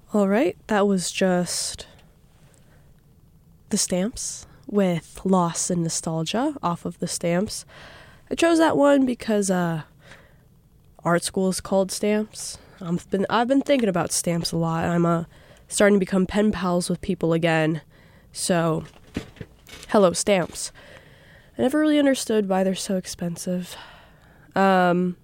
All right, that was just The Stamps with Loss and Nostalgia off of The Stamps. I chose that one because art school is called Stamps. I've been thinking about stamps a lot. I'm starting to become pen pals with people again. So, hello, stamps. I never really understood why they're so expensive. But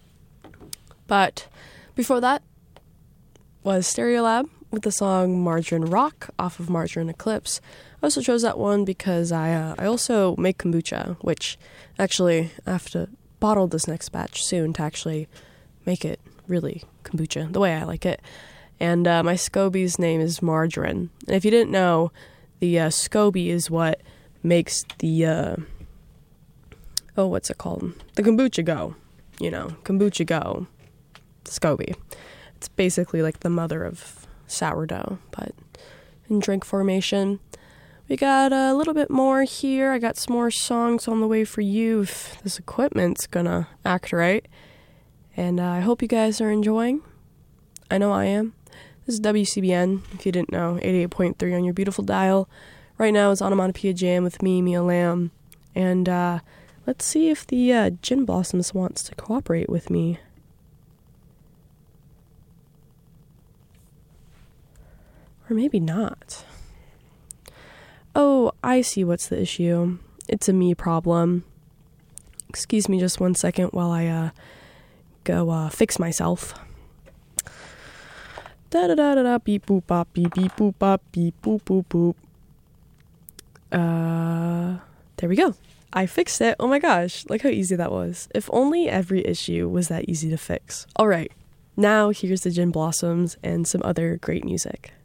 before that was Stereolab with the song Margarine Rock off of Margarine Eclipse. I also chose that one because I also make kombucha, which actually I have to bottle this next batch soon to actually make it really kombucha, the way I like it. And my SCOBY's name is Margarine. And if you didn't know, the SCOBY is what makes the, what's it called? The kombucha go. You know, kombucha go. SCOBY. It's basically like the mother of sourdough, but in drink formation. We got a little bit more here. I got some more songs on the way for you if this equipment's gonna act right. And I hope you guys are enjoying. I know I am. This is WCBN, if you didn't know, 88.3 on your beautiful dial. Right now is Onomatopoeia Jam with me, Mia Lamb. And let's see if the Gin Blossoms wants to cooperate with me. Or maybe not. Oh, I see what's the issue. It's a me problem. Excuse me just 1 second while I go fix myself. Da da da da da beep boop bop beep beep boop bop beep boop boop boop. There we go. I fixed it. Oh my gosh, look how easy that was. If only every issue was that easy to fix. All right, now here's the Gin Blossoms and some other great music.